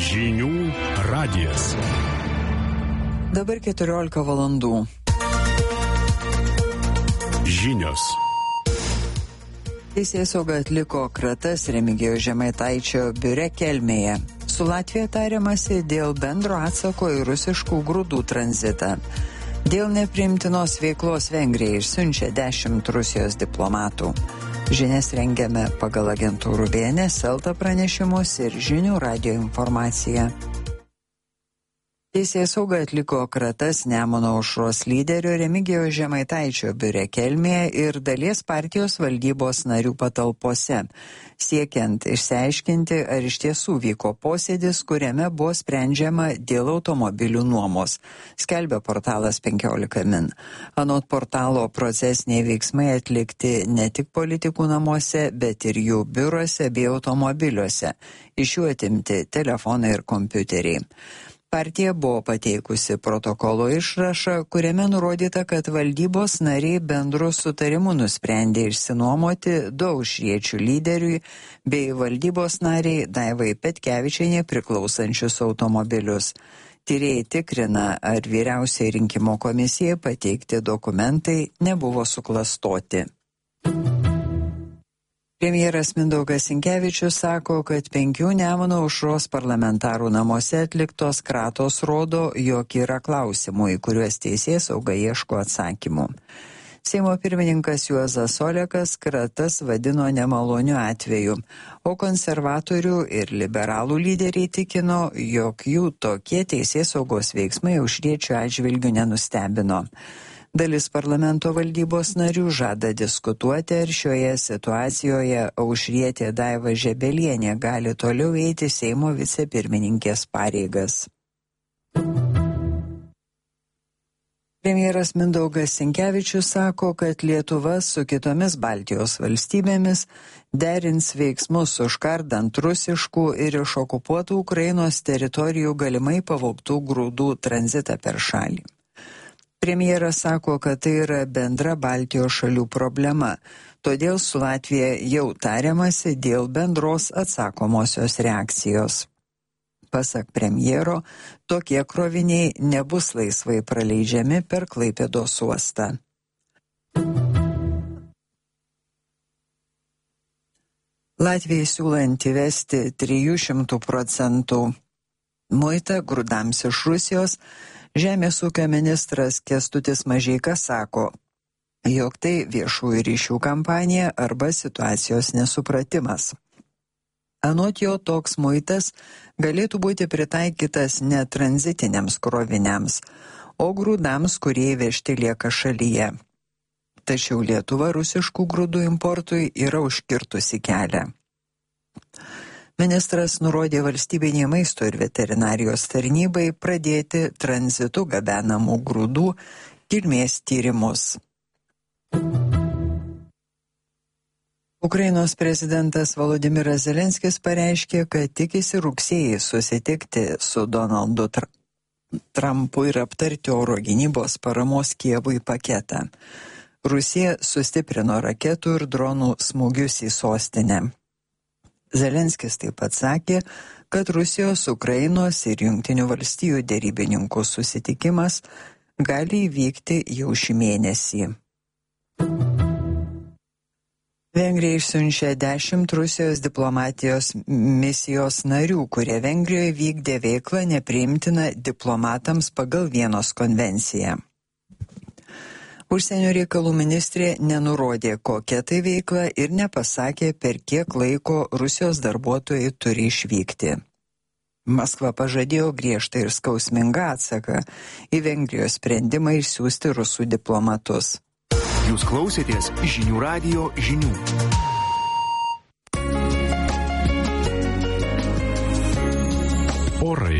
Žinių radijas. Dabar 14 valandų. Žinios. Teisėsauga atliko kratas Remigijaus Žemaitaičio biure Kelmėje. Su Latvija tariamasi dėl bendro atsako į rusiškų grūdų tranzitą. Dėl nepriimtinos veiklos Vengrija išsiunčia 10 Rusijos diplomatų. Žinias rengiame pagal agentūrų BNS, Elta pranešimus ir Žinių radijo informaciją. Teisėsauga atliko kratas Nemuno aušros lyderio Remigijaus Žemaitaičio biure Kelmėje ir dalies partijos valdybos narių patalpose, siekiant išsiaiškinti, ar iš tiesų vyko posėdis, kuriame buvo sprendžiama dėl automobilių nuomos, skelbia portalas 15 min. Anot portalo, procesiniai veiksmai atlikti ne tik politikų namuose, bet ir jų biuruose bei automobiliuose, iš jų atimti telefonai ir kompiuteriai. Partija buvo pateikusi protokolo išrašą, kuriame nurodyta, kad valdybos nariai bendru sutarimu nusprendė išsinuomoti 2 aušriečių lyderiui bei valdybos nariai Daivai Petkevičienei priklausančius automobilius. Tyrėjai tikrina, ar vyriausiai rinkimų komisijai pateikti dokumentai nebuvo suklastoti. Premjeras Mindaugas Sinkevičius sako, kad 5 Nemuno aušros parlamentarų namuose atliktos kratos rodo, jog yra klausimų, į kuriuos teisėsauga ieško atsakymų. Seimo pirmininkas Juozas Olekas kratas vadino nemaloniu atveju, o konservatorių ir liberalų lyderiai tikino, jog jų tokie teisėsaugos veiksmai aušriečių atžvilgių nenustebino. Dalis parlamento valdybos narių žada diskutuoti, ar šioje situacijoje aušrietė Daiva Žebelienė gali toliau eiti Seimo vicepirmininkės pareigas. Premjeras Mindaugas Sinkevičius sako, kad Lietuva su kitomis Baltijos valstybėmis derins veiksmus užkardant rusiškų ir iš okupuotų Ukrainos teritorijų galimai pavogtų grūdų tranzitą per šalį. Premjeras sako, kad tai yra bendra Baltijos šalių problema, todėl su Latvija jau tariamasi dėl bendros atsakomosios reakcijos. Pasak premjero, tokie kroviniai nebus laisvai praleidžiami per Klaipėdos uostą. Latvijai siūlant įvesti 300% muitą grūdams iš Rusijos, Žemės ūkio ministras Kęstutis Mažeika sako, jog tai viešųjų ryšių kampanija arba situacijos nesupratimas. Anot jo, toks muitas galėtų būti pritaikytas ne tranzitiniams kroviniams, o grūdams, kurie įvežti lieka šalyje. Tačiau Lietuva rusiškų grūdų importui yra užkirtusi kelią. Ministras nurodė valstybinei maisto ir veterinarijos tarnybai pradėti tranzitu gabenamų grūdų kilmės tyrimus. Ukrainos prezidentas Volodymyras Zelenskis pareiškė, kad tikisi rugsėjį susitikti su Donaldu Trumpu ir aptarti oro gynybos paramos Kijevui paketą. Rusija sustiprino raketų ir dronų smūgius į sostinę. Zelenskis taip pat sakė, kad Rusijos, Ukrainos ir Jungtinių valstijų derybininkų susitikimas gali įvykti jau šį mėnesį. Vengrija išsiunčia 10 Rusijos diplomatijos misijos narių, kurie Vengrijoje vykdė veiklą nepriimtiną diplomatams pagal Vienos konvenciją. Užsienio reikalų ministrė nenurodė, kokia tai veikla ir nepasakė, per kiek laiko Rusijos darbuotojai turi išvykti. Maskva pažadėjo griežtą ir skausmingą atsaką į Vengrijos sprendimą išsiųsti rusų diplomatus. Jūs klausėtės Žinių radijo žinių. Orai.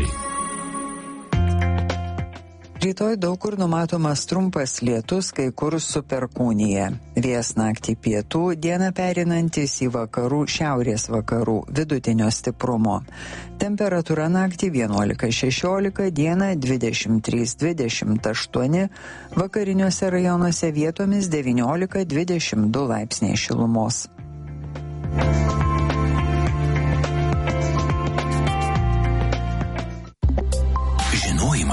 Rytoj daug kur numatomas trumpas lietus, kai kur su perkūnija. Vėjas naktį pietų, dieną pereinantis į vakarų, šiaurės vakarų, vidutinio stiprumo. Temperatūra naktį 11-16, dieną 23-28, vakariniuose rajonuose vietomis 19-22 laipsniai šilumos.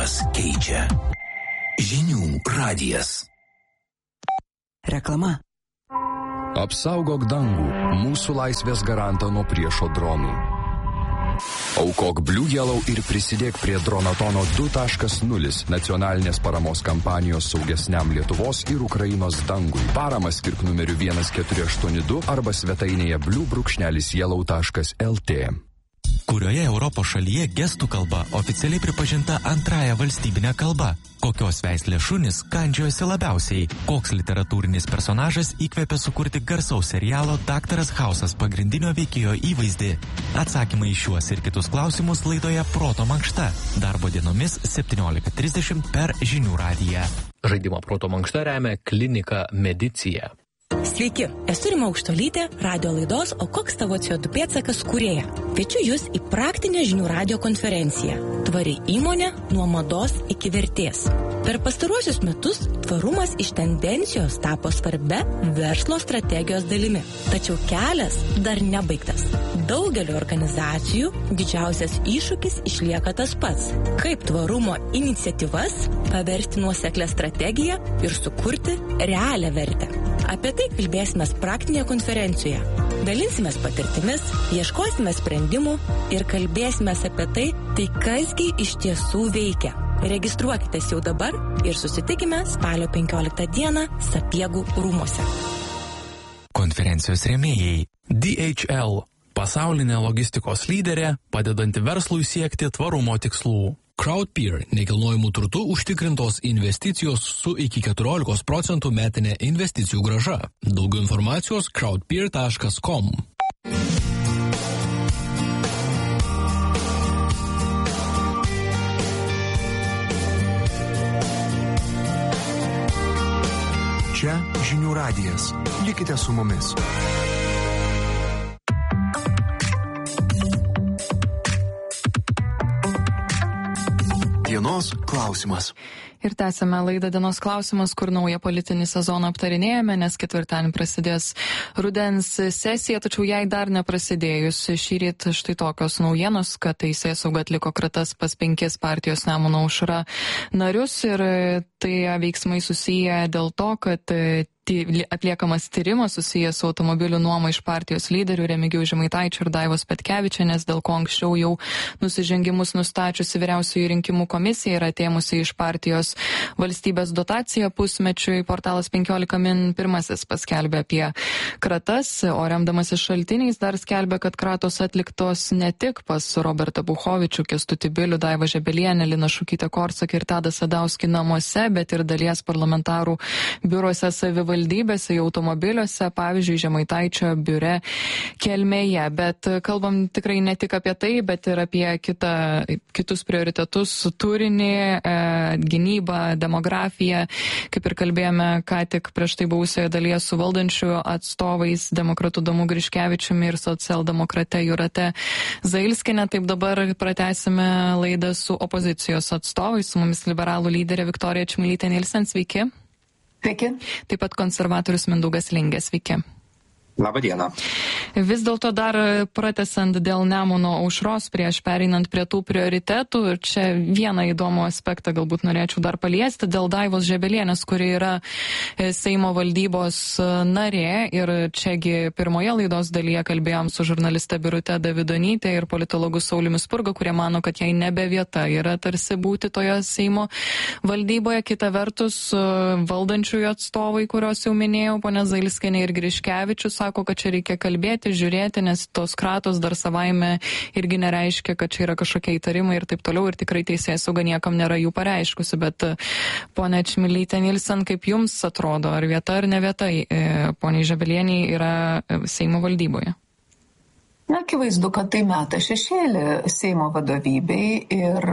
Gyvenimas keičia. Žinių radijas. Reklama. Apsaugok dangų, mūsų laisvės garantą nuo priešo dronų. Aukok Blue Yellow ir prisidėk prie Dronatono 2.0 nacionalinės paramos kampanijos saugesniam Lietuvos ir Ukrainos dangui. Paramą skirk numeriu 1482 arba svetainėje blue-yellow.lt. Kurioje Europos šalyje gestų kalba oficialiai pripažinta antrąja valstybinė kalba? Kokios veislės šunys kandžiojosi labiausiai? Koks literatūrinis personažas įkvėpė sukurti garsaus serialo Daktaras Hausas pagrindinio veikėjo įvaizdį? Atsakymai į šiuos ir kitus klausimus laidoje Proto mankšta. Darbo dienomis 17:30 per Žinių radiją. Žaidimą Proto mankšta remia klinika Medicija. Sveiki, esu Rima Aukštuolytė, radio laidos O koks tavo CO2 pėdsakas kūrėja. Kviečiu jūs į praktinę Žinių radijo konferenciją Tvari įmonė nuo mados iki vertės. Per pastaruosius metus tvarumas iš tendencijos tapo svarbia verslo strategijos dalimi. Tačiau kelias dar nebaigtas. Daugelio organizacijų didžiausias iššūkis išlieka tas pats. Kaip tvarumo iniciatyvas paversti nuoseklę strategiją ir sukurti realią vertę. Apie tai kalbėsime praktinėje konferencijoje. Dalinsimės patirtimis, ieškosime sprendimų ir kalbėsime apie tai kasgi iš tiesų veikia. Registruokitės jau dabar ir susitikime spalio 15 dieną Sapiegų rūmuose. Konferencijos rėmėjai. DHL – pasaulinė logistikos lyderė, padedanti verslui siekti tvarumo tikslų. Crowdpeer – nekilnojamų turtų užtikrintos investicijos su iki 14% metinė investicijų grąža. Daugiau informacijos crowdpeer.com. Čia Žinių radijas. Likite su mumis. Dienos klausimas. Ir tęsime laidą Dienos klausimas, kur naują politinį sezoną aptarinėjame, nes ketvirtadienį prasidės rudens sesija, tačiau jai dar neprasidėjus. Šįryt štai tokios naujienos, kad Teisėsauga atliko kratas pas 5 partijos Nemuno aušra narius ir tai veiksmai susiję dėl to, kad atliekamas tyrimas susijęs su automobilių nuoma iš partijos lyderių Remigijaus Žemaitaičio ir Daivos Petkevičienės, dėl ko anksčiau jau nusižengimus nustačiusi Vyriausioji rinkimų komisija yra atėmusi iš partijos valstybės dotaciją pusmečiui. Portalas 15 min pirmasis paskelbė apie kratas, o remdamasis šaltiniais dar skelbė, kad kratos atliktos ne tik pas Robertą Buchovičių, Kęstutį Bilių, Daivą Žebelienę, Liną Šukytę-Korsaką ir Tadą Sadauskį namuose, bet ir dalies parlamentarų biuruose savivaldybėse, jau automobiliuose, pavyzdžiui, Žemaitaičio biure Kelmėje. Bet kalbam tikrai ne tik apie tai, bet ir apie kitus prioritetus, turinį, gynybą, demografiją. Kaip ir kalbėjome, ką tik prieš tai buvusioje dalyje su valdančių atstovais, demokratų Domu Griškevičiumi ir socialdemokrate Jūrate Zailskiene. Taip dabar pratęsime laidą su opozicijos atstovais, su mumis liberalų lyderė Viktorija Čmilytė Nilsen. Sveiki. Sveiki. Taip pat konservatorius Mindaugas Lingė. Sveiki. Labą dieną. Vis dėlto dar pratęsant dėl Nemuno aušros prieš pereinant prie tų prioritetų, ir čia vieną įdomų aspektą galbūt norėčiau dar paliesti, dėl Daivos Žebelienės, kuri yra Seimo valdybos narė, ir čiagi pirmoje laidos dalyje kalbėjom su žurnaliste Birute Davidonyte ir politologu Sauliumi Spurga, kurie mano, kad jai nebe vieta yra tarsi būti toje Seimo valdyboje. Kita vertus, valdančiųjų atstovai, kuriuos jau minėjau, ponia Zailskienė ir Griškevičius, sako, kad čia reikia kalbėti, žiūrėti, nes tos kratos dar savaime irgi nereiškia, kad čia yra kažkokie įtarimai ir taip toliau, ir tikrai Teisėsauga niekam nėra jų pareiškusi. Bet ponia Čmilytė Nilsen, kaip jums atrodo, ar vieta ar ne vieta poniai Žebelieniai yra Seimo valdyboje? Na, akivaizdu, kad tai meta šešėlį Seimo vadovybei ir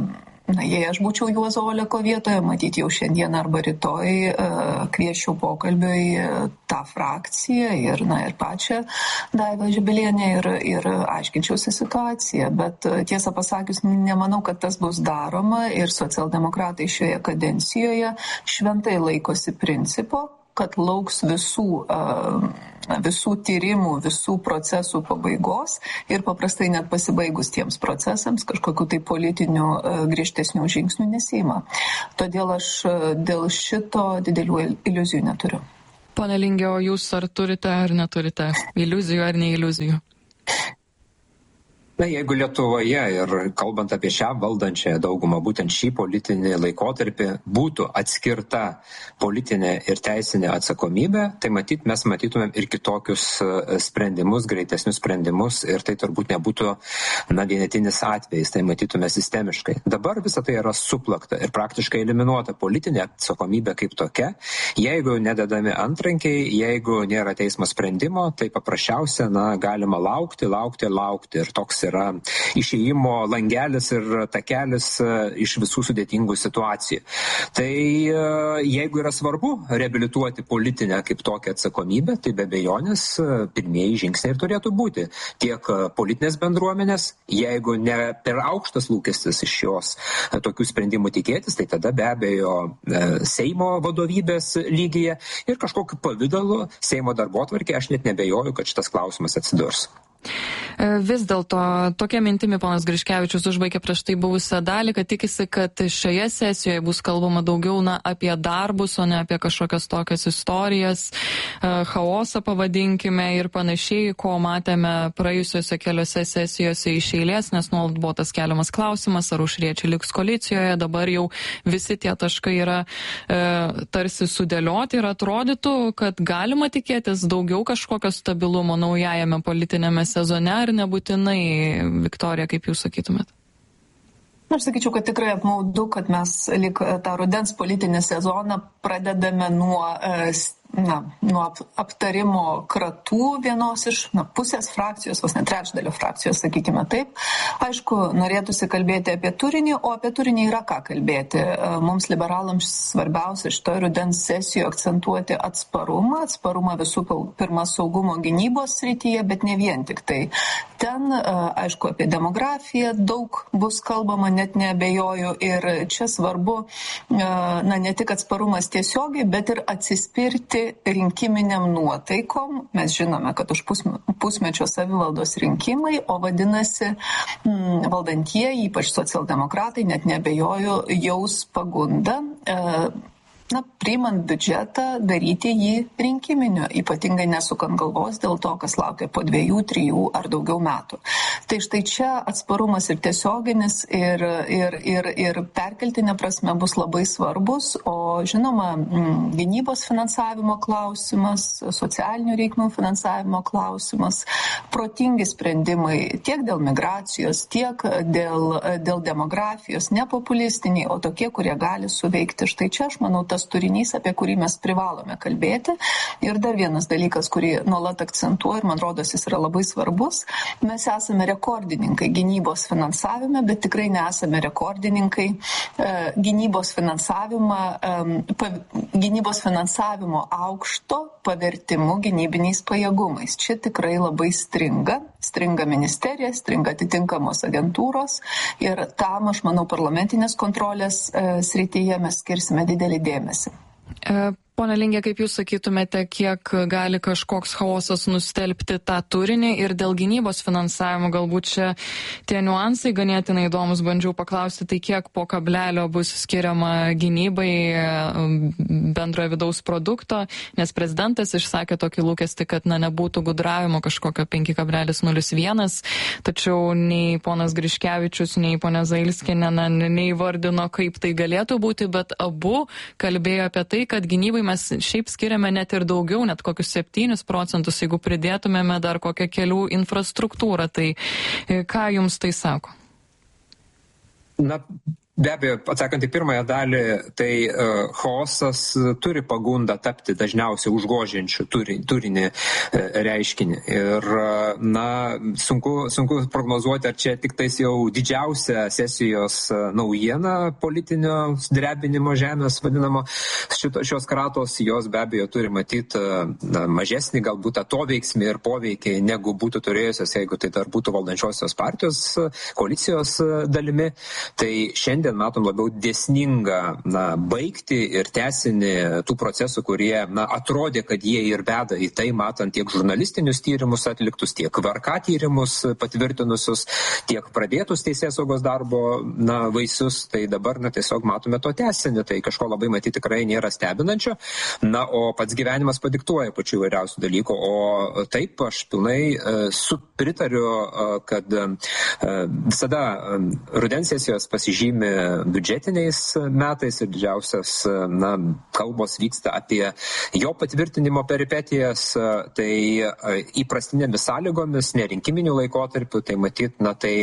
jei aš būčiau Juozo Oleko vietoje, matyti jau šiandien arba rytoj kvieščiau pokalbiui tą frakciją ir pačią Daivą Žebelienę ir aiškinčiausi situaciją. Bet tiesą pasakius, nemanau, kad tas bus daroma ir socialdemokratai šioje kadencijoje šventai laikosi principo, kad lauks visų tyrimų, visų procesų pabaigos ir paprastai net pasibaigus tiems procesams kažkokių tai politinių griežtesnių žingsnių nesiima. Todėl aš dėl šito didelių iliuzijų neturiu. Pone Linge, o jūs ar turite ar neturite iliuzijų ar neiliuzijų? Na, jeigu Lietuvoje ir kalbant apie šią valdančiąją daugumą, būtent šį politinį laikotarpį būtų atskirta politinė ir teisinė atsakomybė, tai mes matytumėm ir kitokius sprendimus, greitesnius sprendimus ir tai turbūt nebūtų vienetinis atvejis, tai matytume sistemiškai. Dabar visa tai yra suplakta ir praktiškai eliminuota politinė atsakomybė kaip tokia. Jeigu nededami antrankiai, jeigu nėra teismo sprendimo, tai paprasčiausia, galima laukti ir toks yra išėjimo langelis ir takelis iš visų sudėtingų situacijų. Tai jeigu yra svarbu reabilituoti politinę kaip tokią atsakomybę, tai be abejonės pirmieji žingsniai ir turėtų būti tiek politinės bendruomenės, jeigu ne per aukštas lūkestis iš jos tokių sprendimų tikėtis, tai tada be abejo Seimo vadovybės lygyje ir kažkokiu pavidalu Seimo darbotvarkė, aš net nebejoju, kad šitas klausimas atsidurs. Vis dėlto tokia mintimi ponas Griškevičius užbaigė prieš tai buvusią dalį, kad tikisi, kad šioje sesijoje bus kalbama daugiau apie darbus, o ne apie kažkokias tokias istorijas, chaosą pavadinkime ir panašiai, ko matėme praėjusiuose keliose sesijose iš eilės, nes nuolat buvo tas keliamas klausimas, ar aušriečiai liks koalicijoje, dabar jau visi tie taškai yra tarsi sudėlioti ir atrodytų, kad galima tikėtis daugiau kažkokio stabilumo naujajame politinėme sezone, ar nebūtinai, Viktorija, kaip jūs sakytumėt? Aš sakyčiau, kad tikrai apmaudu, kad mes lyg tą rudens politinį sezoną pradedame nuo aptarimo kratų vienos iš pusės frakcijos, vos ne trečdalio frakcijos, sakykime taip. Aišku, norėtųsi kalbėti apie turinį, o apie turinį yra ką kalbėti. Mums liberalams svarbiausia šitoje rudens sesijoje akcentuoti atsparumą visų pirma saugumo gynybos srityje, bet ne vien tik tai. Ten, aišku, apie demografiją daug bus kalbama, net neabejoju, ir čia svarbu ne tik atsparumas tiesiogiai, bet ir atsispirti rinkiminiam nuotaikom. Mes žinome, kad už pusmečio savivaldos rinkimai, o vadinasi, valdantieji, ypač socialdemokratai, net neabejoju, jaus pagundą priimant biudžetą, daryti jį rinkiminiu, ypatingai nesukant galvos dėl to, kas laukia po 2, 3 ar daugiau metų. Tai štai čia atsparumas ir tiesioginis, ir perkeltinė prasme bus labai svarbus, o žinoma, gynybos finansavimo klausimas, socialinių reikmių finansavimo klausimas, protingi sprendimai tiek dėl migracijos, tiek dėl demografijos, ne populistiniai, o tokie, kurie gali suveikti. Štai čia, aš manau, tas turinys, apie kurį mes privalome kalbėti. Ir dar vienas dalykas, kurį nuolat akcentuoju, ir man rodos jis yra labai svarbus, mes esame rekordininkai gynybos finansavime, bet tikrai nesame rekordininkai gynybos finansavimo aukšto pavertimu gynybiniais pajėgumais. Čia tikrai labai stringa ministerija, stringa atitinkamos agentūros ir tam, aš manau, parlamentinės kontrolės srityje mes skirsime didelį dėmesį. Pone Linge, kaip jūs sakytumėte, kiek gali kažkoks chaosas nustelbti tą turinį ir dėl gynybos finansavimo, galbūt čia tie niuansai ganėtinai įdomus, bandžiau paklausti, tai kiek po kablelio bus skiriama gynybai bendrojo vidaus produkto, nes prezidentas išsakė tokį lūkestį, kad nebūtų gudravimo kažkokio 5,01, tačiau nei ponas Griškevičius, nei ponia Zailskienė neįvardino, kaip tai galėtų būti, bet abu kalbėjo apie tai, kad gynybai mes šiaip skiriame net ir daugiau, net kokius 7%, jeigu pridėtumėme dar kokią kelių infrastruktūrą. Tai ką jums tai sako? Be abejo, atsakant į pirmąją dalį, tai chaosas turi pagundą tapti dažniausiai užgožiančių turinį reiškinį. Ir, sunku prognozuoti, ar čia tik tais jau didžiausia sesijos naujiena politinio drebinimo žemės, vadinamo šios kratos, jos be abejo turi matyti mažesnį galbūt atoveiksmį ir poveikį, negu būtų turėjusios, jeigu tai dar būtų valdančiosios partijos koalicijos dalimi. Tai šiandien šiandien matom labiau dėsningą baigti ir tęsinį tų procesų, kurie atrodė, kad jie ir veda į tai, matant tiek žurnalistinius tyrimus atliktus, tiek VRK tyrimus patvirtinusius, tiek pradėtus teisėsaugos darbo vaisius, tai dabar tiesiog matome to tęsinį, tai kažko labai matyti tikrai nėra stebinančio, o pats gyvenimas padiktuoja pačių įvairiausių dalykų, o taip aš pilnai pritariu, kad visada rudens sesijos pasižymi biudžetiniais metais ir didžiausias kalbos vyksta apie jo patvirtinimo peripetijas, tai įprastinėmis sąlygomis, nerinkiminių laikotarpių, tai matyt, tai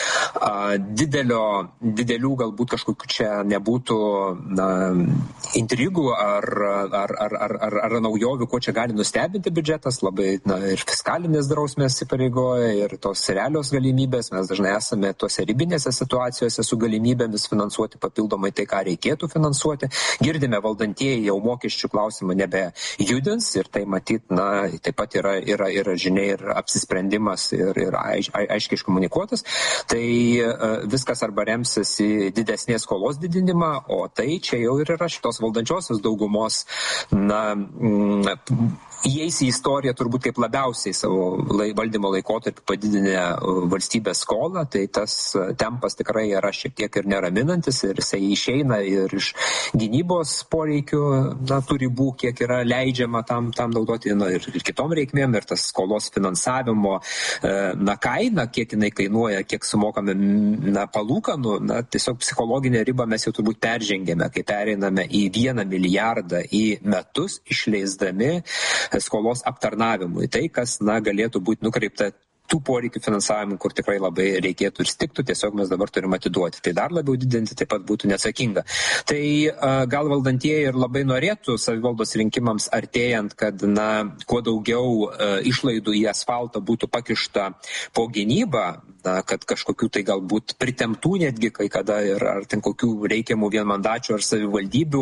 didelių galbūt kažkokių čia nebūtų intrigų ar naujovių, ko čia gali nustebinti biudžetas, labai ir fiskalinės drausmės įpareigoja ir tos realios galimybės, mes dažnai esame tuose ribinėse situacijose su galimybėmis finansuoti papildomai tai, ką reikėtų finansuoti. Girdime, valdantieji jau mokesčių klausimą nebejudins ir tai matyt, taip pat yra žinia ir apsisprendimas ir aiškiai iškomunikuotas. Tai viskas arba remsis į didesnės skolos didinimą, o tai čia jau ir yra šitos valdančiosios daugumos, įeis į istoriją turbūt kaip labiausiai savo valdymo laikotarpį padidinę valstybės skolą, tai tas tempas tikrai yra šiek tiek ir neraminantis ir jisai išeina ir iš gynybos poreikių, tų ribų, kiek yra leidžiama tam naudoti ir kitom reikmėm, ir tas skolos finansavimo kaina, kiek jinai kainuoja, kiek sumokame palūkanų, tiesiog psichologinę ribą mes jau turbūt peržengėme, kai pereiname į 1 milijardą į metus, išleisdami skolos aptarnavimui. Tai, kas galėtų būti nukreipta tų poreikių finansavimų, kur tikrai labai reikėtų ir stiktų, tiesiog mes dabar turim atiduoti. Tai dar labiau didinti taip pat būtų neatsakinga. Tai gal valdantieji ir labai norėtų savivaldos rinkimams artėjant, kad kuo daugiau išlaidų į asfaltą būtų pakišta po gynybą, kad kažkokių tai galbūt pritemptų netgi kai kada ir ar ten kokių reikiamų vienmandačių ar savivaldybių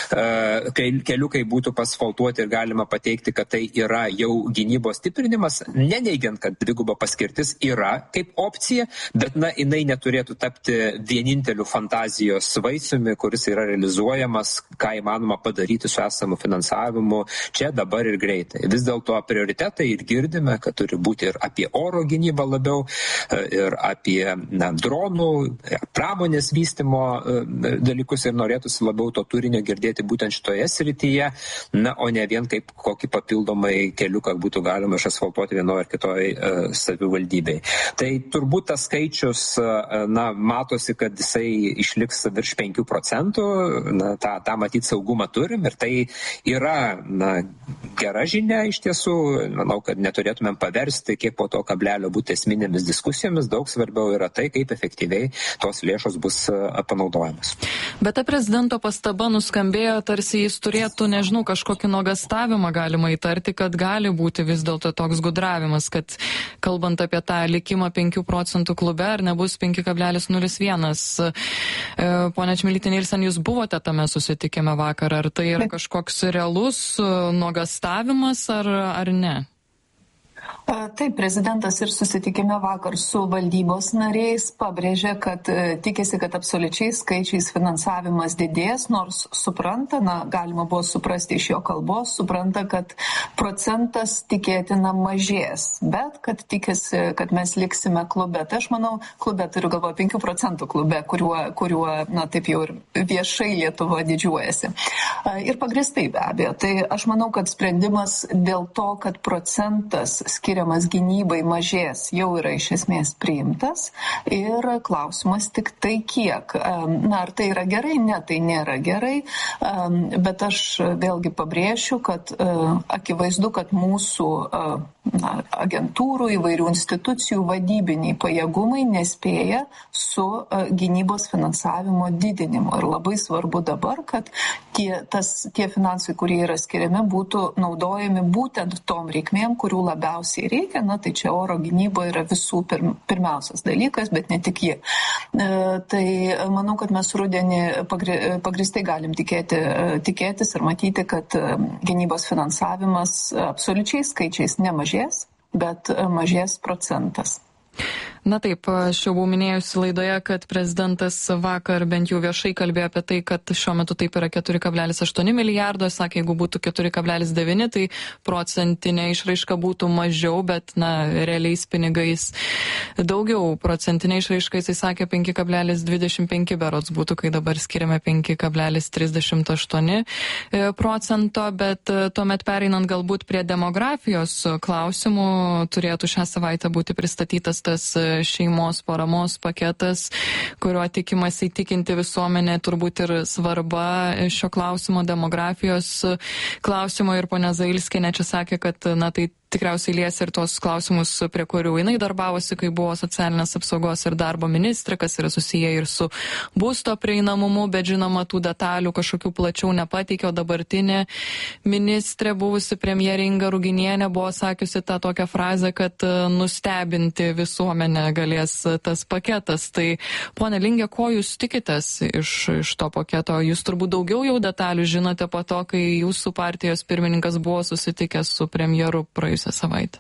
keliukai būtų pasfaltuoti ir galima pateikti, kad tai yra jau gynybos stiprinimas, neneigiant, kad dviguba paskirtis yra kaip opcija, bet jinai neturėtų tapti vieninteliu fantazijos vaisiumi, kuris yra realizuojamas, ką įmanoma padaryti su esamu finansavimu čia, dabar ir greitai. Vis dėlto prioritetai ir girdime, kad turi būti ir apie oro gynybą labiau, ir apie dronų, pramonės vystymo dalykus ir norėtųsi labiau to turinio girdėti būtent šitoje srityje, o ne vien kaip kokį papildomai keliuką būtų galima išasfaltuoti vienoje ar kitoje savivaldybei. Tai turbūt tas skaičius, matosi, kad jisai išliks virš 5%, tą matyti saugumą turim ir tai yra gera žinia iš tiesų. Manau, kad neturėtumėm paversti, kiek po to kablelio būti esminėmis diskusijomis. Daug svarbiau yra tai, kaip efektyviai tos lėšos bus panaudojamos. Bet ta prezidento pastaba nuskambėjo, tarsi jis turėtų, kažkokį nuogąstavimą galima įtarti, kad gali būti vis dėlto toks gudravimas, kad kalbant apie tą likimą 5% klube, ar nebus 5,01. Pone Čmilytė-Nilsen, jūs buvote tame susitikime vakar, ar tai yra kažkoks realus nuogąstavimas ar ne? Taip, prezidentas ir susitikime vakar su valdybos nariais pabrėžė, kad tikisi, kad absoliučiais skaičiais finansavimas didės, nors supranta, galima buvo suprasti iš jo kalbos, supranta, kad procentas tikėtina mažės, bet kad tikisi, kad mes liksime klube. Tai aš manau, klube turiu galvoje 5% klube, kuriuo taip jau ir viešai Lietuva didžiuojasi. Ir pagristai be abejo. Tai aš manau, kad sprendimas dėl to, kad procentas skiriamas gynybai mažės, jau yra iš esmės priimtas ir klausimas tik tai kiek. Ar tai yra gerai? Ne, tai nėra gerai, bet aš vėlgi pabrėšiu, kad akivaizdu, kad mūsų agentūrų, įvairių institucijų vadybiniai pajėgumai nespėja su gynybos finansavimo didinimu. Ir labai svarbu dabar, kad tie finansai, kurie yra skiriami, būtų naudojami būtent tom reikmėm, kurių labiausiai reikia. Tai čia oro gynyba yra visų pirmiausias dalykas, bet ne tik ji. Tai manau, kad mes rudenį pagristai galim tikėtis ir matyti, kad gynybos finansavimas absoliučiais skaičiais nemažės, bet mažės procentas. Na taip, aš jau buvau minėjusi laidoje, kad prezidentas vakar bent jau viešai kalbėjo apie tai, kad šiuo metu taip yra 4,8 milijardo, sakė, jeigu būtų 4,9, tai procentinė išraiška būtų mažiau, bet, realiais pinigais daugiau. Procentinė išraiška, jisai sakė, 5,25 berods būtų, kai dabar skiriame 5,38%, bet tuomet pereinant galbūt prie demografijos klausimų, turėtų šią savaitę būti pristatytas tas šeimos paramos paketas, kuriuo tikimasi įtikinti visuomenę, turbūt ir svarba šio klausimo, demografijos klausimo, ir ponia Zailskienė čia sakė, kad tai tikriausiai lies ir tos klausimus, prie kurių jinai darbavosi, kai buvo socialinės apsaugos ir darbo ministrė, kas yra susiję ir su būsto prieinamumu, bet žinoma, tų detalių kažkokių plačiau nepateikė, o dabartinė ministrė, buvusi premjerė Inga Ruginienė, buvo sakiusi tą tokią frazę, kad nustebinti visuomenę galės tas paketas. Tai, ponia Linge, ko jūs tikitės iš to paketo? Jūs turbūt daugiau jau detalių žinote po to, kai jūsų partijos pirmininkas buvo susitikęs su premjeru praėjusią savaitę.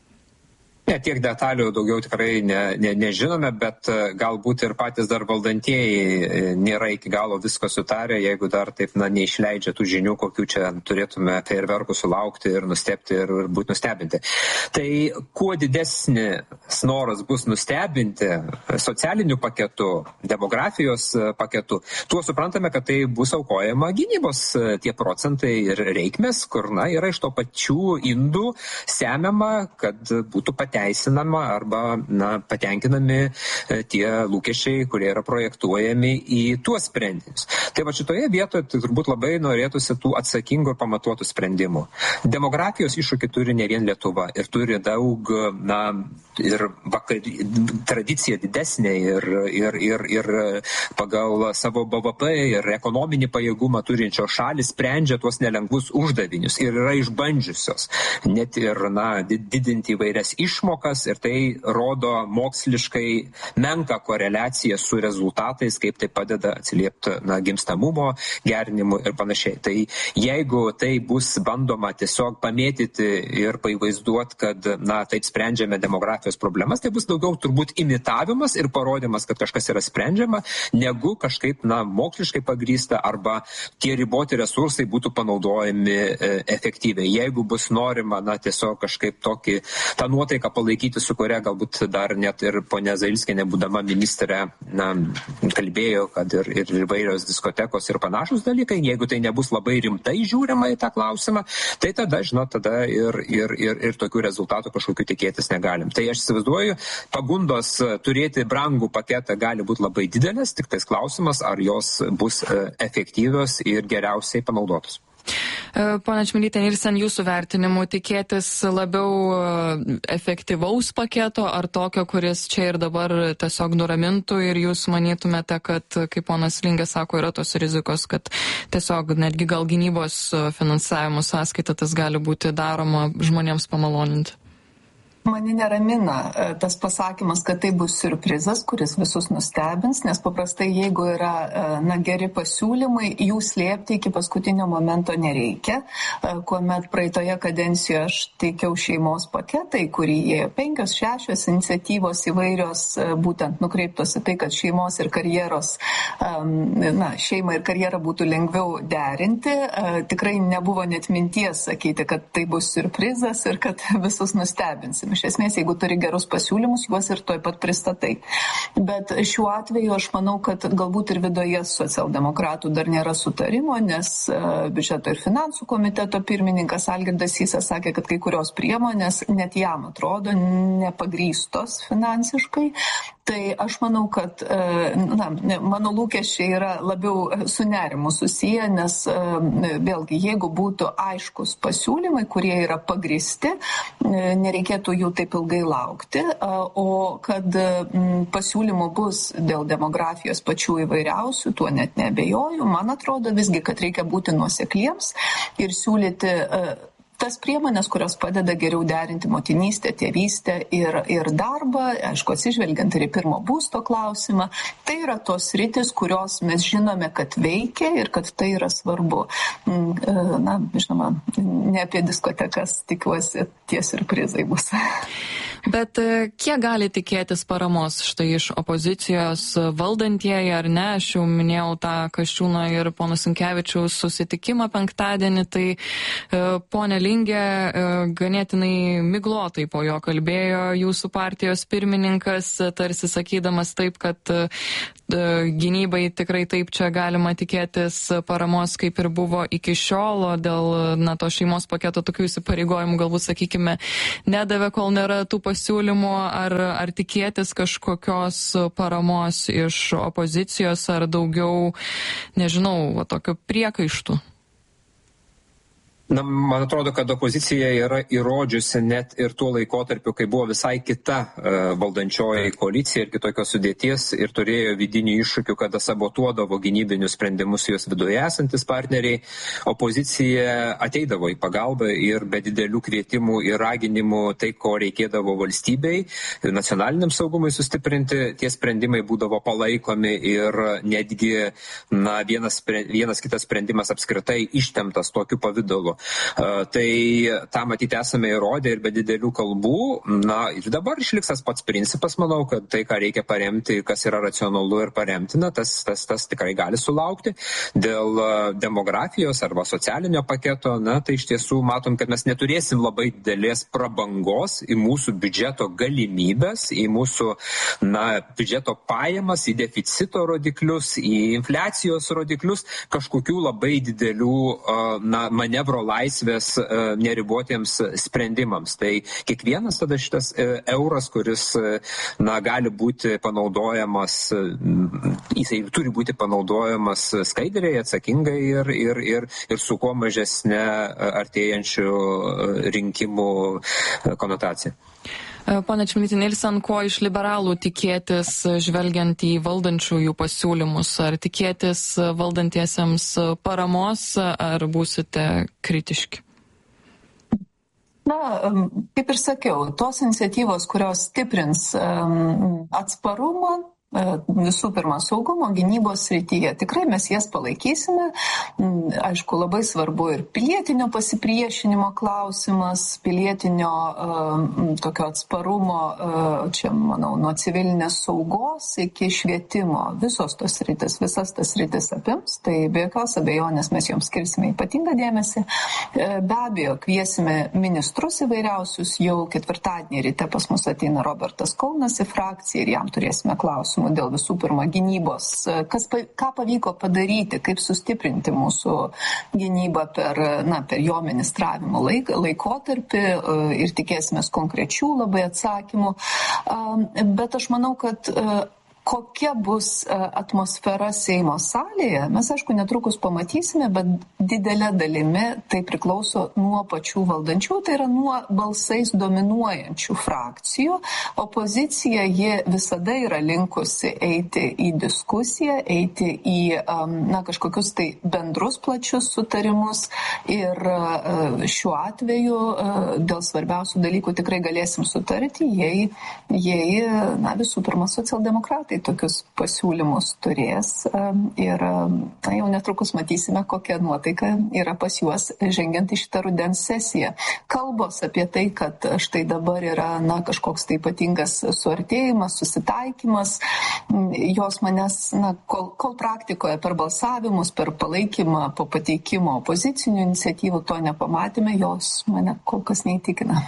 Tiek detalių daugiau tikrai nežinome, bet galbūt ir patys dar valdantieji nėra iki galo visko sutarę, jeigu dar taip neišleidžia tų žinių, kokių čia turėtume fejerverkų sulaukti ir nustebti ir būti nustebinti. Tai kuo didesnis noras bus nustebinti socialiniu paketu, demografijos paketu, tuo suprantame, kad tai bus aukojama gynybos tie procentai ir reikmės, kur yra iš to pačių indų semiama, kad būtų pateisinama arba patenkinami tie lūkesčiai, kurie yra projektuojami į tuos sprendinius. Tai va šitoje vietoje tai turbūt labai norėtųsi tų atsakingų ir pamatuotų sprendimų. Demografijos iššūkį turi ne vien Lietuva ir turi daug ir tradicija didesnė ir pagal savo BVP ir ekonominį pajėgumą turinčios šalis sprendžia tuos nelengvus uždavinius ir yra išbandžiusios net ir didinti įvairias išmokas ir tai rodo moksliškai menką koreliaciją su rezultatais, kaip tai padeda atsiliepti gimstamumo gerinimu ir panašiai. Tai jeigu tai bus bandoma tiesiog pamėtyti ir pavaizduoti, kad taip sprendžiame demografijos problemas, tai bus daugiau turbūt imitavimas ir parodymas, kad kažkas yra sprendžiama, negu kažkaip moksliškai pagrįsta arba tie riboti resursai būtų panaudojami efektyviai. Jeigu bus norima tiesiog kažkaip tą nuotaiką palaikyti, su kuria galbūt dar net ir ponia Zailskienė, būdama ministrė, kalbėjo, kad ir įvairios diskotekos ir panašus dalykai, jeigu tai nebus labai rimtai žiūrima į tą klausimą, tai tada, ir tokių rezultatų kažkokių tikėtis negalim. Tai aš įsivaizduoju, pagundos turėti brangų paketą gali būti labai didelės, tik tais klausimas, ar jos bus efektyvios ir geriausiai panaudotos. Pone Čmilyte Nilsen, jūsų vertinimu tikėtis labiau efektyvaus paketo ar tokio, kuris čia ir dabar tiesiog nuramintų ir jūs manytumėte, kad, kaip ponas Linge sako, yra tos rizikos, kad tiesiog netgi gal gynybos finansavimo sąskaita tas gali būti daroma žmonėms pamaloninti? Mane neramina tas pasakymas, kad tai bus siurprizas, kuris visus nustebins, nes paprastai jeigu yra geri pasiūlymai, jų slėpti iki paskutinio momento nereikia. Kuomet praeitoje kadencijoje aš teikiau šeimos paketą, į kurį įėjo 5-6 iniciatyvos įvairios, būtent nukreiptos į tai, kad šeimos ir karjeros, šeimą ir karjerą būtų lengviau derinti. Tikrai nebuvo net minties sakyti, kad tai bus siurprizas ir kad visus nustebinsim. Iš esmės, jeigu turi gerus pasiūlymus, juos ir toj pat pristatai. Bet šiuo atveju aš manau, kad galbūt ir viduje socialdemokratų dar nėra sutarimo, nes biudžeto ir finansų komiteto pirmininkas Algirdas Sysas sakė, kad kai kurios priemonės net jam atrodo nepagrįstos finansiškai. Tai aš manau, kad mano lūkesčiai yra labiau su nerimu susiję, nes vėlgi, jeigu būtų aiškus pasiūlymai, kurie yra pagrįsti, nereikėtų jų taip ilgai laukti, o kad pasiūlymų bus dėl demografijos pačių įvairiausių, tuo net neabejoju. Man atrodo visgi, kad reikia būti nuosekliems ir siūlyti tas priemonės, kurios padeda geriau derinti motinystę, tėvystę ir darbą, aišku, atsižvelgiant ir į pirmo būsto klausimą, tai yra tos sritis, kurios mes žinome, kad veikia ir kad tai yra svarbu. Žinoma, ne apie diskotekas tikiuosi, tie siurprizai bus. Bet kiek gali tikėtis paramos štai iš opozicijos valdantieji ar ne? Aš jau minėjau tą Kasčiūno ir pono Sinkevičiaus susitikimą penktadienį, tai ponė Lingė ganėtinai miglotai po jo kalbėjo jūsų partijos pirmininkas, tarsi sakydamas taip, kad gynybai tikrai taip čia galima tikėtis paramos, kaip ir buvo iki šiol, o dėl to šeimos paketo tokių įsipareigojimų galbūt, sakykime, nedavė, kol nėra tų pasiūlymų, ar tikėtis kažkokios paramos iš opozicijos, ar daugiau, nežinau, tokio priekaištų? Na, man atrodo, kad opozicija yra įrodžiusi net ir tuo laikotarpiu, kai buvo visai kita valdančioji koalicija ir kitokios sudėties ir turėjo vidinių iššūkių, kada sabotuodavo gynybinius sprendimus jos viduje esantis partneriai. Opozicija ateidavo į pagalbą ir be didelių kvietimų ir raginimų tai, ko reikėdavo valstybei, nacionaliniam saugumui sustiprinti, tie sprendimai būdavo palaikomi ir netgi vienas kitas sprendimas apskritai ištemptas tokiu pavidalu. Tai tą matyti esame įrodę ir be didelių kalbų. Ir dabar išliks tas pats principas, manau, kad tai, ką reikia paremti, kas yra racionalu ir paremtina, tas tikrai gali sulaukti. Dėl demografijos arba socialinio paketo, tai iš tiesų matom, kad mes neturėsim labai didelės prabangos į mūsų biudžeto galimybės, į mūsų biudžeto pajamas, į deficito rodiklius, į infliacijos rodiklius, kažkokių labai didelių manevro laisvės neribotiems sprendimams. Tai kiekvienas tada šitas euras, kuris gali būti panaudojamas, jisai turi būti panaudojamas skaidriai, atsakingai ir su kuo mažesne artėjančių rinkimų konotacija. Pone Čmilytė-Nilsen, ko iš liberalų tikėtis, žvelgiant į valdančiųjų pasiūlymus? Ar tikėtis valdantiesiems paramos, ar būsite kritiški? Kaip ir sakiau, tos iniciatyvos, kurios stiprins atsparumą, visų pirma, saugumo, gynybos srityje. Tikrai mes jas palaikysime. Aišku, labai svarbu ir pilietinio pasipriešinimo klausimas, pilietinio tokio atsparumo, čia, manau, nuo civilinės saugos iki švietimo. Visas tas sritis apims, tai be jokios abejonės mes joms skirsime ypatingą dėmesį. Be abejo, kviesime ministrus įvairiausius, jau ketvirtadienį ryte pas mus ateina Robertas Kaunas į frakciją ir jam turėsime klausimų dėl visų pirma gynybos, ką pavyko padaryti, kaip sustiprinti mūsų gynybą per jo ministravimo laikotarpį ir tikėsimės konkrečių labai atsakymų. Bet aš manau, kad kokia bus atmosfera Seimo salėje, mes aišku netrukus pamatysime, bet didelė dalimi tai priklauso nuo pačių valdančių, tai yra nuo balsais dominuojančių frakcijų. Opozicija ji visada yra linkusi eiti į diskusiją, eiti į kažkokius tai bendrus plačius sutarimus ir šiuo atveju dėl svarbiausių dalykų tikrai galėsim sutarti, jei visų pirma socialdemokratai tokius pasiūlymus turės ir jau netrukus matysime, kokia nuotaika yra pas juos žengiant į šitą rudens sesiją. Kalbos apie tai, kad štai dabar yra kažkoks tai ypatingas suartėjimas, susitaikymas, jos manęs, kol praktikoje per balsavimus, per palaikymą, po pateikimo opozicinių iniciatyvų to nepamatėme, jos mane kol kas neįtikina.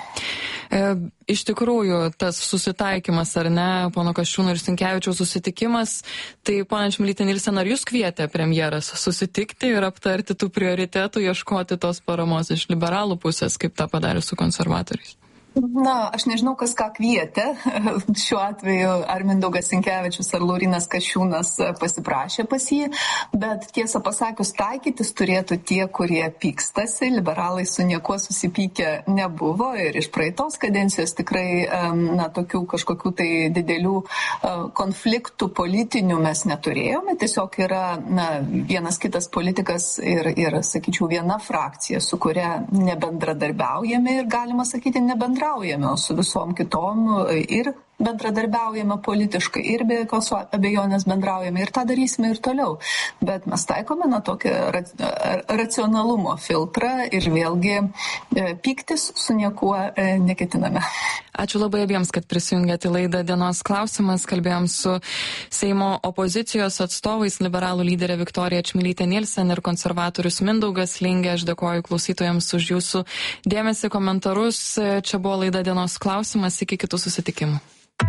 Iš tikrųjų, tas susitaikymas, ar ne, pono Kasčiūno ir Sinkevičiaus susitikimas, tai, ponia Čmilytė-Nilsen, ar jūs kvietė premjeras susitikti ir aptarti tų prioritetų, ieškoti tos paramos iš liberalų pusės, kaip tą padarė su konservatoriais? Aš nežinau, kas ką kvietė. Šiuo atveju ar Mindaugas Sinkevičius, ar Laurynas Kasčiūnas pasiprašė pas jį, bet tiesą pasakius, taikytis turėtų tie, kurie pykstasi. Liberalai su niekuo susipykę nebuvo ir iš praeitos kadencijos tikrai tokių kažkokių tai didelių konfliktų politinių mes neturėjome. Tiesiog yra vienas kitas politikas ir, sakyčiau, viena frakcija, su kuria nebendradarbiaujame ir galima sakyti nebendradarbiaujame su visom kitom ir bendradarbiaujame politiškai ir be jokios abejonės bendraujame ir tą darysime ir toliau. Bet mes taikome tokį racionalumo filtrą ir vėlgi pyktis su niekuo neketiname. Ačiū labai abiems, kad prisijungėte į laidą Dienos klausimas. Kalbėjom su Seimo opozicijos atstovais, liberalų lyderė Viktorija Čmilytė Nilsen ir konservatorius Mindaugas Lingė. Aš dėkoju klausytojams už jūsų dėmesį, komentarus. Čia buvo laida Dienos klausimas. Iki kitų susitikimų.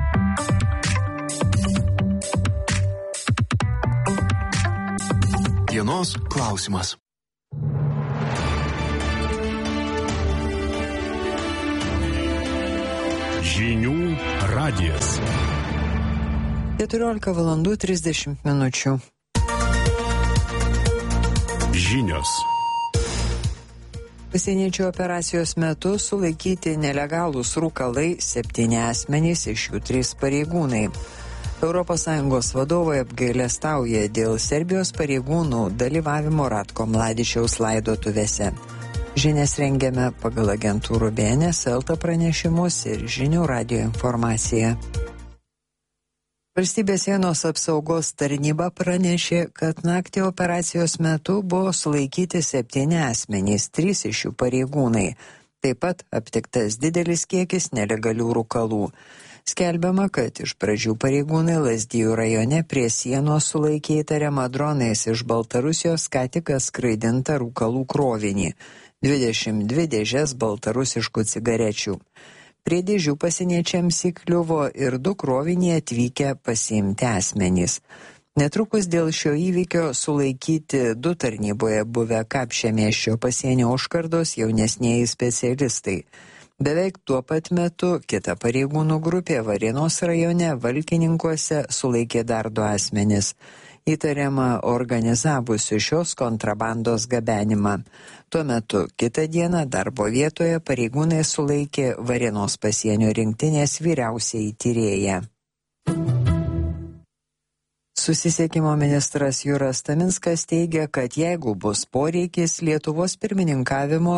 Dienos klausimas. Žinių radijas. 14:30 min. Žinios. Pasieniečių operacijos metu sulaikyti nelegalūs rūkalai 7 asmenys, iš jų 3 pareigūnai. ES vadovai apgailestauja dėl Serbijos pareigūnų dalyvavimo Ratko Mladičiaus laidotuvėse. Žinias rengiame pagal agentūrų BNS LT pranešimus ir Žinių radijo informaciją. Valstybės sienos apsaugos tarnyba pranešė, kad naktį operacijos metu buvo sulaikyti 7 asmenys, 3 iš jų pareigūnai. Taip pat aptiktas didelis kiekis nelegalių rūkalų. Skelbiama, kad iš pradžių pareigūnai Lazdijų rajone prie sienos sulaikė įtariamą dronais iš Baltarusijos ką tik skraidintą rūkalų krovinį. 22 dėžes baltarusiškų cigarečių. Prie dėžių pasieniečiams įkliuvo ir 2 krovinį atvykę pasiimti asmenys. Netrukus dėl šio įvykio sulaikyti 2 tarnyboje buvę Kapšiemiesčio pasienio užkardos jaunesnieji specialistai. Beveik tuo pat metu kita pareigūnų grupė Varėnos rajone Valkininkuose sulaikė dar 2 asmenis. Įtariama organizavusių šios kontrabandos gabenimą. Tuo metu kitą dieną darbo vietoje pareigūnai sulaikė Varėnos pasienio rinktinės vyriausiąjį tyrėją. Susisiekimo ministras Juras Taminskas teigia, kad jeigu bus poreikis, Lietuvos pirmininkavimo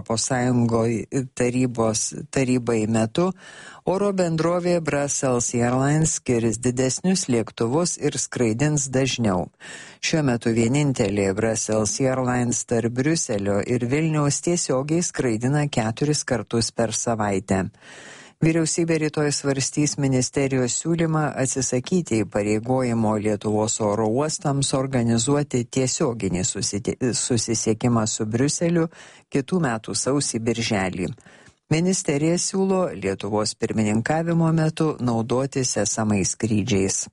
ES tarybai metu oro bendrovė Brussels Airlines skirs didesnius lėktuvus ir skraidins dažniau. Šiuo metu vienintelė Brussels Airlines tarp Briuselio ir Vilniaus tiesiogiai skraidina 4 kartus per savaitę. Vyriausybė rytoj svarstys ministerijos siūlymą atsisakyti įpareigojimo Lietuvos oro uostams organizuoti tiesioginį susisiekimą su Briuseliu kitų metų sausį birželį. Ministerija siūlo Lietuvos pirmininkavimo metu naudotis esamais skrydžiais.